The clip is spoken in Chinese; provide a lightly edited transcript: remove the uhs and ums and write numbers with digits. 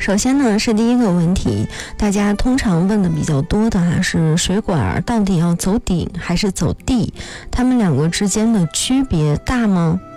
首先呢是第一个问题，大家通常问的比较多的是水管到底要走顶还是走地，它们两个之间的区别大吗？